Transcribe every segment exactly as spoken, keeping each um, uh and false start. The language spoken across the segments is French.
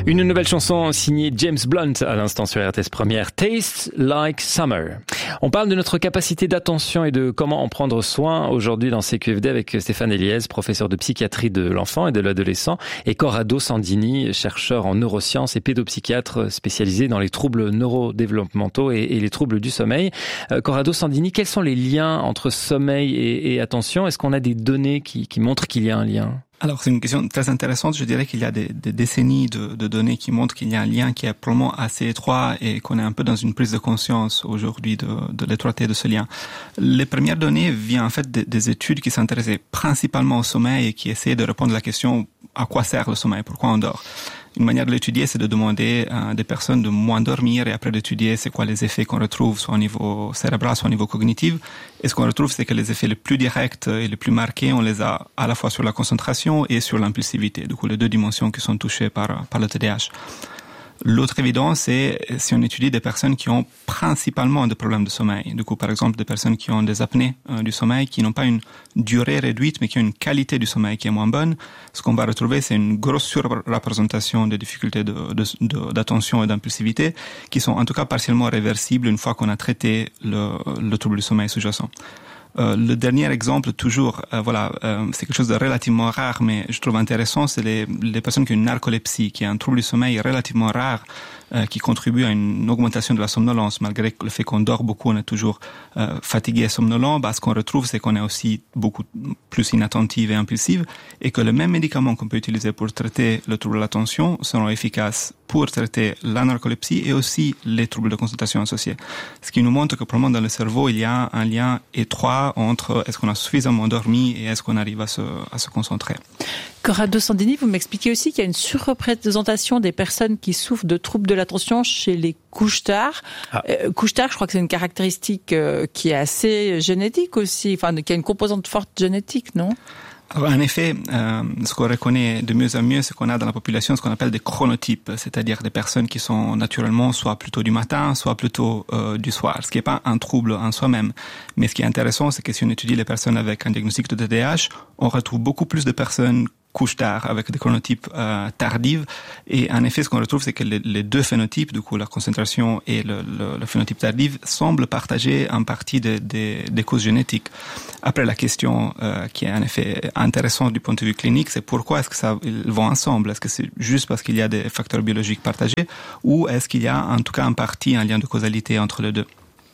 Une nouvelle chanson signée James Blunt à l'instant sur R T S Première, Tastes Like Summer. On parle de notre capacité d'attention et de comment en prendre soin aujourd'hui dans C Q F D avec Stéphane Eliès, professeur de psychiatrie de l'enfant et de l'adolescent, et Corrado Sandini, chercheur en neurosciences et pédopsychiatre spécialisé dans les troubles neurodéveloppementaux et, et les troubles du sommeil. Euh, Corrado Sandini, quels sont les liens entre sommeil et, et attention? Est-ce qu'on a des données qui, qui montrent qu'il y a un lien? Alors, c'est une question très intéressante. Je dirais qu'il y a des, des décennies de, de données qui montrent qu'il y a un lien qui est probablement assez étroit et qu'on est un peu dans une prise de conscience aujourd'hui de, de l'étroitesse de ce lien. Les premières données viennent en fait des, des études qui s'intéressaient principalement au sommeil et qui essayaient de répondre à la question à quoi sert le sommeil, pourquoi on dort. Une manière de l'étudier, c'est de demander à des personnes de moins dormir et après d'étudier c'est quoi les effets qu'on retrouve soit au niveau cérébral, soit au niveau cognitif. Et ce qu'on retrouve, c'est que les effets les plus directs et les plus marqués, on les a à la fois sur la concentration et sur l'impulsivité. Du coup, les deux dimensions qui sont touchées par, par le T D A H. L'autre évidence, c'est si on étudie des personnes qui ont principalement des problèmes de sommeil. Du coup, par exemple, des personnes qui ont des apnées euh, du sommeil, qui n'ont pas une durée réduite, mais qui ont une qualité du sommeil qui est moins bonne. Ce qu'on va retrouver, c'est une grosse surreprésentation des difficultés de, de, de, d'attention et d'impulsivité, qui sont en tout cas partiellement réversibles une fois qu'on a traité le, le trouble du sommeil sous-jacent. Euh, le dernier exemple, toujours, euh, voilà, euh, c'est quelque chose de relativement rare, mais je trouve intéressant, c'est les, les personnes qui ont une narcolepsie, qui est un trouble du sommeil relativement rare, euh, qui contribue à une augmentation de la somnolence, malgré le fait qu'on dort beaucoup, on est toujours euh, fatigué et somnolent. Bah, ce qu'on retrouve, c'est qu'on est aussi beaucoup plus inattentive et impulsive, et que le même médicament qu'on peut utiliser pour traiter le trouble de l'attention seront efficaces pour traiter la narcolepsie et aussi les troubles de concentration associés. Ce qui nous montre que probablement dans le cerveau, il y a un lien étroit entre est-ce qu'on a suffisamment dormi et est-ce qu'on arrive à se, à se concentrer. Corrado Sandini, vous m'expliquez aussi qu'il y a une surreprésentation des personnes qui souffrent de troubles de l'attention chez les couche-tard. Ah. Euh, couche-tard, je crois que c'est une caractéristique euh, qui est assez génétique aussi, enfin qui a une composante forte génétique, non ? Alors, en effet, euh, ce qu'on reconnaît de mieux en mieux, c'est qu'on a dans la population ce qu'on appelle des chronotypes, c'est-à-dire des personnes qui sont naturellement soit plutôt du matin, soit plutôt euh, du soir, ce qui n'est pas un trouble en soi-même. Mais ce qui est intéressant, c'est que si on étudie les personnes avec un diagnostic de T D A H, on retrouve beaucoup plus de personnes couche tard avec des chronotypes euh, tardives, et en effet ce qu'on retrouve c'est que les, les deux phénotypes, du coup la concentration et le, le, le phénotype tardif, semblent partager en partie des, des, des causes génétiques. Après, la question euh, qui est en effet intéressante du point de vue clinique, c'est pourquoi est-ce que ça ils vont ensemble? Est-ce que c'est juste parce qu'il y a des facteurs biologiques partagés, ou est-ce qu'il y a en tout cas en partie un lien de causalité entre les deux?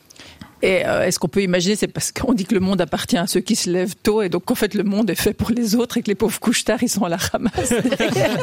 Et euh, est-ce qu'on peut imaginer, c'est parce qu'on dit que le monde appartient à ceux qui se lèvent tôt, et donc en fait le monde est fait pour les autres et que les pauvres couche-tard ils sont à la ramasse derrière.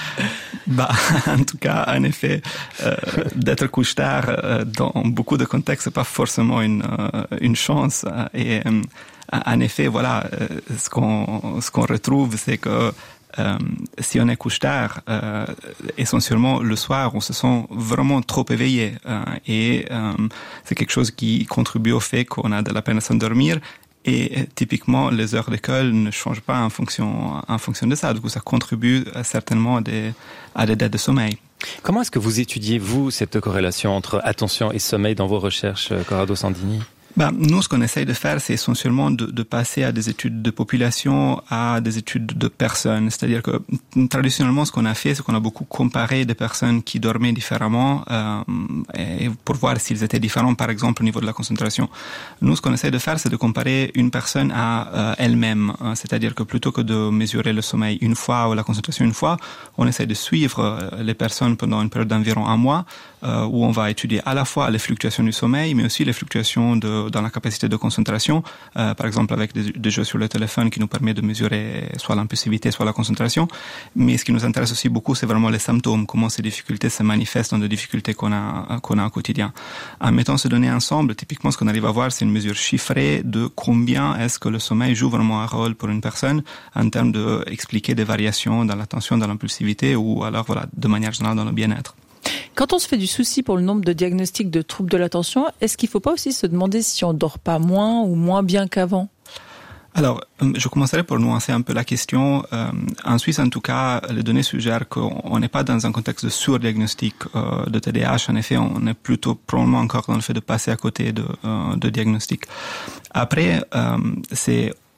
Bah, en tout cas, en effet, euh, d'être couche-tard euh, dans beaucoup de contextes, c'est pas forcément une euh, une chance. Et euh, en effet, voilà, euh, ce qu'on ce qu'on retrouve, c'est que Euh, si on est couche-tard, euh, essentiellement le soir, on se sent vraiment trop éveillé, euh, et euh, c'est quelque chose qui contribue au fait qu'on a de la peine à s'endormir. Et typiquement, les heures d'école ne changent pas en fonction en fonction de ça. Du coup, ça contribue certainement à des à des dettes de sommeil. Comment est-ce que vous étudiez, vous, cette corrélation entre attention et sommeil dans vos recherches, Corrado Sandini ? Ben, nous, ce qu'on essaye de faire, c'est essentiellement de, de passer à des études de population, à des études de personnes. C'est-à-dire que, traditionnellement, ce qu'on a fait, c'est qu'on a beaucoup comparé des personnes qui dormaient différemment, euh, et pour voir s'ils étaient différents, par exemple, au niveau de la concentration. Nous, ce qu'on essaye de faire, c'est de comparer une personne à euh, elle-même. C'est-à-dire que plutôt que de mesurer le sommeil une fois ou la concentration une fois, on essaye de suivre les personnes pendant une période d'environ un mois, euh, où on va étudier à la fois les fluctuations du sommeil, mais aussi les fluctuations de dans la capacité de concentration, euh, par exemple avec des, des jeux sur le téléphone qui nous permettent de mesurer soit l'impulsivité, soit la concentration. Mais ce qui nous intéresse aussi beaucoup, c'est vraiment les symptômes, comment ces difficultés se manifestent dans des difficultés qu'on a, qu'on a au quotidien. En mettant ces données ensemble, typiquement ce qu'on arrive à voir, c'est une mesure chiffrée de combien est-ce que le sommeil joue vraiment un rôle pour une personne en termes d'expliquer des variations dans l'attention, dans l'impulsivité, ou alors voilà, de manière générale dans le bien-être. Quand on se fait du souci pour le nombre de diagnostics de troubles de l'attention, est-ce qu'il ne faut pas aussi se demander si on dort pas moins ou moins bien qu'avant ? Alors, je commencerai pour nuancer un peu la question. Euh, en Suisse, en tout cas, les données suggèrent qu'on n'est pas dans un contexte de surdiagnostic euh, de T D A H. En effet, on est plutôt probablement encore dans le fait de passer à côté de, euh, de diagnostic. Après, euh, c'est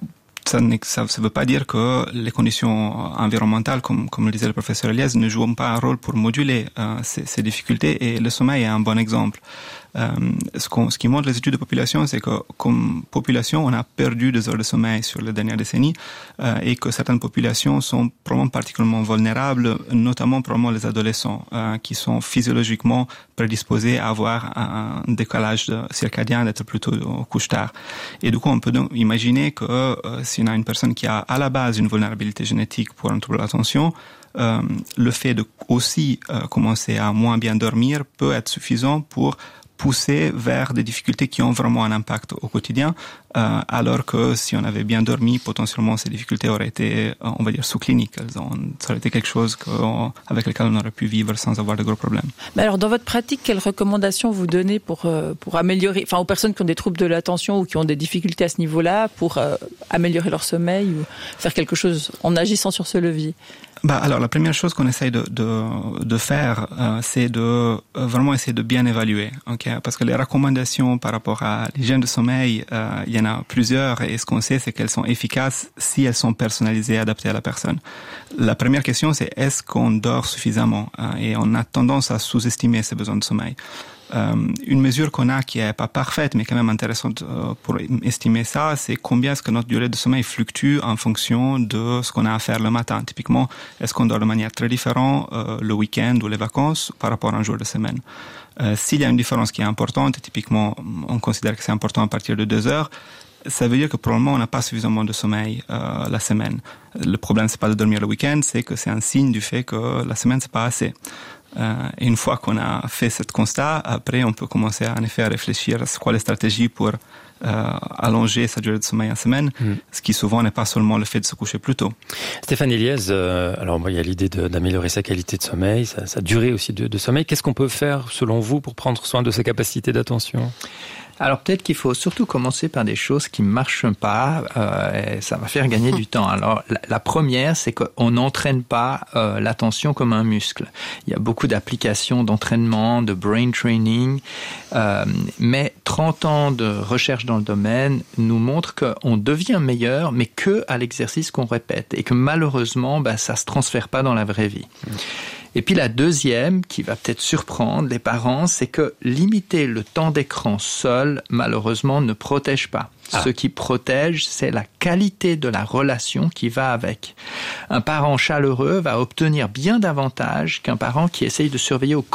ça ne veut pas dire que les conditions environnementales, comme, comme le disait le professeur Eliès, ne jouent pas un rôle pour moduler euh, ces, ces difficultés, et le sommeil est un bon exemple. Euh, ce, qu'on, ce qui montre les études de population, c'est que comme population, on a perdu des heures de sommeil sur les dernières décennies, euh, et que certaines populations sont probablement particulièrement vulnérables, notamment probablement les adolescents, euh, qui sont physiologiquement prédisposés à avoir un décalage de circadien, d'être plutôt au couche-tard. Et du coup, on peut donc imaginer que euh, si on a une personne qui a à la base une vulnérabilité génétique pour un trouble de l'attention, euh, le fait de aussi euh, commencer à moins bien dormir peut être suffisant pour pousser vers des difficultés qui ont vraiment un impact au quotidien, euh, alors que si on avait bien dormi, potentiellement ces difficultés auraient été, on va dire, sous-cliniques. Elles ont, ça aurait été quelque chose on, avec lequel on aurait pu vivre sans avoir de gros problèmes. Mais alors, dans votre pratique, quelles recommandations vous donnez pour euh, pour améliorer, enfin, aux personnes qui ont des troubles de l'attention ou qui ont des difficultés à ce niveau-là, pour euh, améliorer leur sommeil ou faire quelque chose en agissant sur ce levier? Bah alors la première chose qu'on essaye de de, de faire, euh, c'est de euh, vraiment essayer de bien évaluer, ok? Parce que les recommandations par rapport à l'hygiène de sommeil, euh, il y en a plusieurs, et ce qu'on sait, c'est qu'elles sont efficaces si elles sont personnalisées, adaptées à la personne. La première question, c'est est-ce qu'on dort suffisamment, hein? Et on a tendance à sous-estimer ses besoins de sommeil. Euh, une mesure qu'on a qui est pas parfaite, mais quand même intéressante euh, pour estimer ça, c'est combien est-ce que notre durée de sommeil fluctue en fonction de ce qu'on a à faire le matin. Typiquement, est-ce qu'on dort de manière très différente euh, le week-end ou les vacances par rapport à un jour de semaine. Euh, s'il y a une différence qui est importante, et typiquement on considère que c'est important à partir de deux heures, ça veut dire que probablement on n'a pas suffisamment de sommeil euh, la semaine. Le problème, c'est pas de dormir le week-end, c'est que c'est un signe du fait que la semaine c'est pas assez. Euh, et une fois qu'on a fait ce constat, après on peut commencer en effet à réfléchir à quoi les stratégies pour euh, allonger sa durée de sommeil en semaine, mmh. ce qui souvent n'est pas seulement le fait de se coucher plus tôt. Stéphane Eliès, euh, alors moi il y a l'idée de, d'améliorer sa qualité de sommeil, sa, sa durée aussi de, de sommeil. Qu'est-ce qu'on peut faire selon vous pour prendre soin de ses capacités d'attention ? Alors peut-être qu'il faut surtout commencer par des choses qui marchent pas, euh, et ça va faire gagner du temps. Alors la, la première, c'est qu'on n'entraîne pas euh, l'attention comme un muscle. Il y a beaucoup d'applications d'entraînement, de brain training, euh, mais trente ans de recherche dans le domaine nous montrent qu'on devient meilleur, mais que à l'exercice qu'on répète, et que malheureusement, bah, ça se transfère pas dans la vraie vie. Mmh. Et puis la deuxième, qui va peut-être surprendre les parents, c'est que limiter le temps d'écran seul, malheureusement, ne protège pas. Ah. Ce qui protège, c'est la qualité de la relation qui va avec. Un parent chaleureux va obtenir bien davantage qu'un parent qui essaye de surveiller au